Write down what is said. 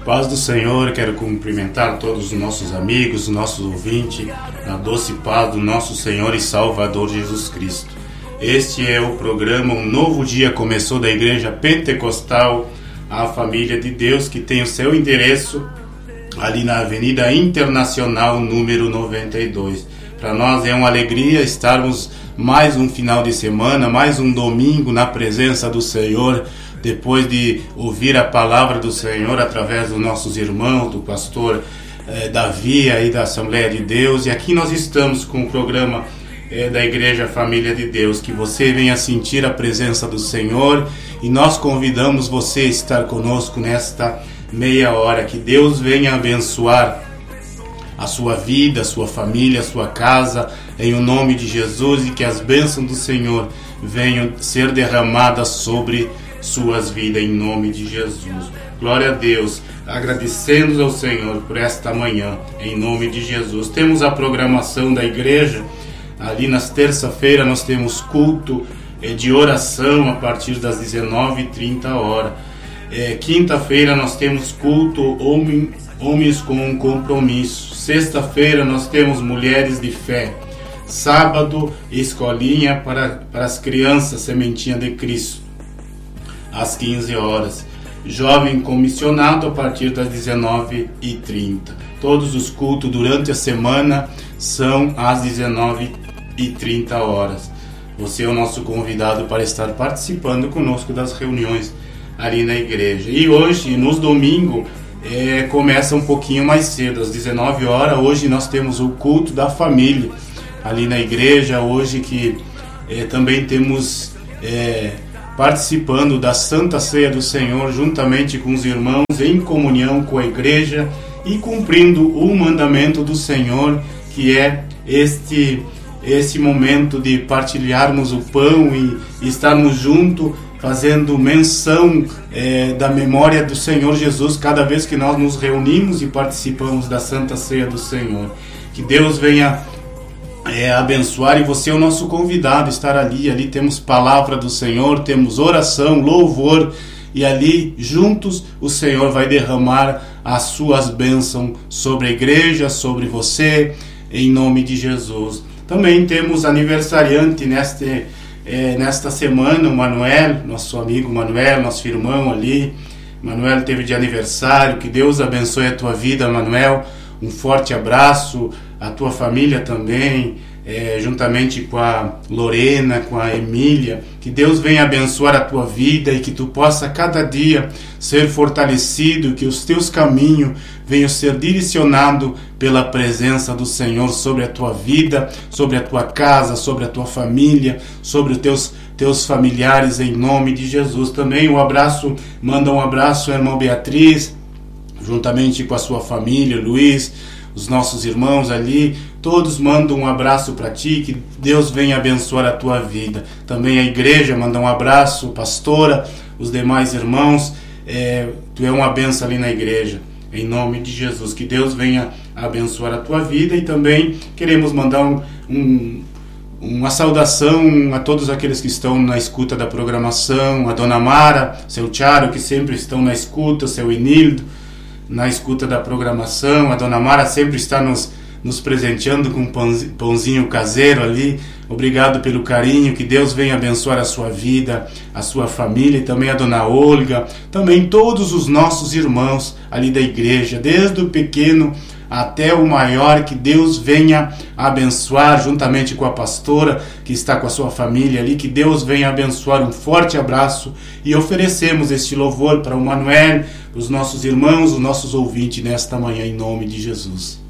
Paz do Senhor, quero cumprimentar todos os nossos amigos, os nossos ouvintes, na doce paz do nosso Senhor e Salvador Jesus Cristo. Este é o programa Um Novo Dia Começou da Igreja Pentecostal, a Família de Deus, que tem o seu endereço ali na Avenida Internacional, número 92. Para nós é uma alegria estarmos mais um final de semana, mais um domingo na presença do Senhor, depois de ouvir a palavra do Senhor através dos nossos irmãos, do pastor Davi aí da Assembleia de Deus. E aqui nós estamos com o programa da Igreja Família de Deus, que você venha sentir a presença do Senhor, e nós convidamos você a estar conosco nesta meia hora. Que Deus venha abençoar a sua vida, a sua família, a sua casa, em o nome de Jesus, e que as bênçãos do Senhor venham ser derramadas sobre suas vidas, em nome de Jesus. Glória a Deus, agradecendo ao Senhor por esta manhã, em nome de Jesus. Temos a programação da igreja, ali nas terça-feiras nós temos culto de oração a partir das 19h30. Quinta-feira nós temos culto Homens com um Compromisso. Sexta-feira nós temos Mulheres de Fé. Sábado, escolinha para as crianças, Sementinha de Cristo, às 15 horas. Jovem comissionado a partir das 19h30. Todos os cultos durante a semana são às 19h30. Você é o nosso convidado para estar participando conosco das reuniões ali na igreja. E hoje, nos domingos, começa um pouquinho mais cedo, às 19 horas. Hoje nós temos o culto da família ali na igreja. Hoje que também temos participando da Santa Ceia do Senhor, juntamente com os irmãos, em comunhão com a igreja e cumprindo o mandamento do Senhor, que é esse momento de partilharmos o pão e estarmos juntos, fazendo menção da memória do Senhor Jesus cada vez que nós nos reunimos e participamos da Santa Ceia do Senhor. Que Deus venha abençoar, e você é o nosso convidado a estar ali temos palavra do Senhor, temos oração, louvor, e ali juntos o Senhor vai derramar as suas bênçãos sobre a igreja, sobre você, em nome de Jesus. Também temos aniversariante nesta semana, o Manuel, nosso amigo Manuel, nosso irmão ali. Manuel teve de aniversário. Que Deus abençoe a tua vida, Manuel. Um forte abraço, a tua família também, juntamente com a Lorena, com a Emília. Que Deus venha abençoar a tua vida e que tu possa cada dia ser fortalecido, que os teus caminhos venham ser direcionados pela presença do Senhor sobre a tua vida, sobre a tua casa, sobre a tua família, sobre os teus familiares, em nome de Jesus. Também manda um abraço à irmã Beatriz, juntamente com a sua família, Luiz, os nossos irmãos ali, todos mandam um abraço para ti. Que Deus venha abençoar a tua vida. Também a igreja manda um abraço, pastora, os demais irmãos, tu é uma bênção ali na igreja, em nome de Jesus. Que Deus venha abençoar a tua vida. E também queremos mandar uma saudação a todos aqueles que estão na escuta da programação, a Dona Mara, seu Tiago, que sempre estão na escuta, seu Enildo, na escuta da programação. A Dona Mara sempre está nos presenteando com um pãozinho caseiro ali. Obrigado pelo carinho. Que Deus venha abençoar a sua vida, a sua família, e também a Dona Olga, também todos os nossos irmãos ali da igreja, desde o pequeno até o maior. Que Deus venha abençoar, juntamente com a pastora que está com a sua família ali. Que Deus venha abençoar. Um forte abraço, e oferecemos este louvor para o Manuel, os nossos irmãos, os nossos ouvintes nesta manhã, em nome de Jesus.